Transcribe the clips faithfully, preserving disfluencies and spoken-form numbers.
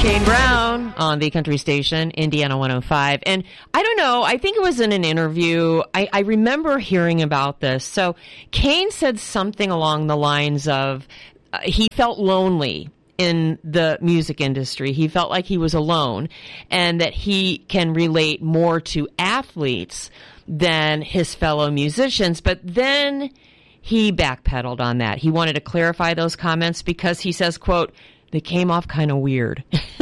Kane Brown on the country station, Indiana one oh five. And I don't know, I think it was in an interview. I, I remember hearing about this. So Kane said something along the lines of uh, he felt lonely in the music industry. He felt like he was alone and that he can relate more to athletes than his fellow musicians. But then he backpedaled on that. He wanted to clarify those comments because he says, quote, they came off kind of weird.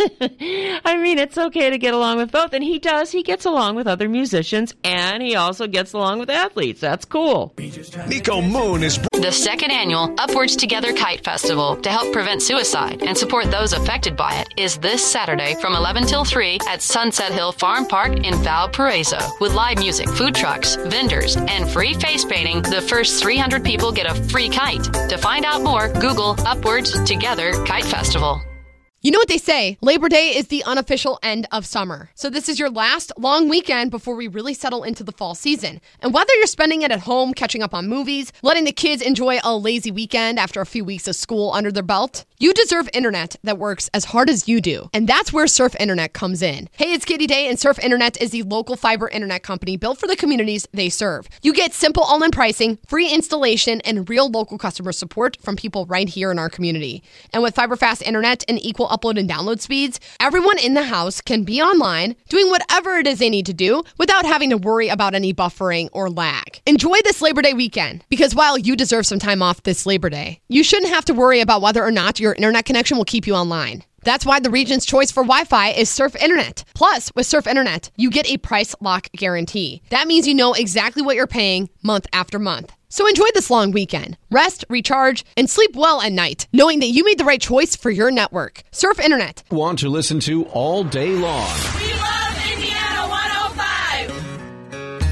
I mean, it's okay to get along with both. And he does. He gets along with other musicians, and he also gets along with athletes. That's cool. Nico Moon is... The second annual Upwards Together Kite Festival to help prevent suicide and support those affected by it is this Saturday from eleven till three at Sunset Hill Farm Park in Valparaiso. With live music, food trucks, vendors, and free face painting, the first three hundred people get a free kite. To find out more, Google Upwards Together Kite Festival. You know what they say, Labor Day is the unofficial end of summer. So this is your last long weekend before we really settle into the fall season. And whether you're spending it at home, catching up on movies, letting the kids enjoy a lazy weekend after a few weeks of school under their belt, you deserve internet that works as hard as you do. And that's where Surf Internet comes in. Hey, it's Katie Day, and Surf Internet is the local fiber internet company built for the communities they serve. You get simple all-in pricing, free installation, and real local customer support from people right here in our community. And with fiber fast internet and equal upload and download speeds, everyone in the house can be online doing whatever it is they need to do without having to worry about any buffering or lag. Enjoy this Labor Day weekend, because while you deserve some time off this Labor Day, you shouldn't have to worry about whether or not your internet connection will keep you online. That's why the region's choice for Wi-Fi is Surf Internet. Plus, with Surf Internet, you get a price lock guarantee. That means you know exactly what you're paying month after month. So enjoy this long weekend. Rest, recharge, and sleep well at night, knowing that you made the right choice for your network. Surf Internet. Want to listen to all day long.